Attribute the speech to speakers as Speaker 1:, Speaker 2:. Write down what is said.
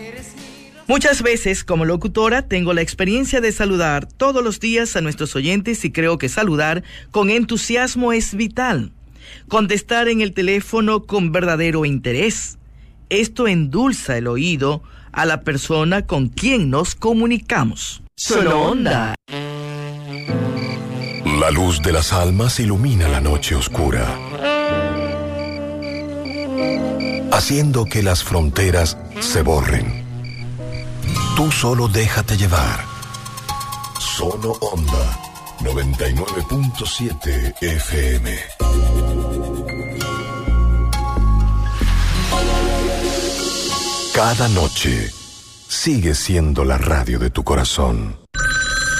Speaker 1: Muchas veces, como locutora, tengo la experiencia de saludar todos los días a nuestros oyentes y creo que saludar con entusiasmo es vital. Contestar en el teléfono con verdadero interés. Esto endulza el oído a la persona con quien nos comunicamos. Sononda.
Speaker 2: La luz de las almas ilumina la noche oscura, haciendo que las fronteras se borren. Tú solo déjate llevar. Sono Onda 99.7 FM. Cada noche sigue siendo la radio de tu corazón.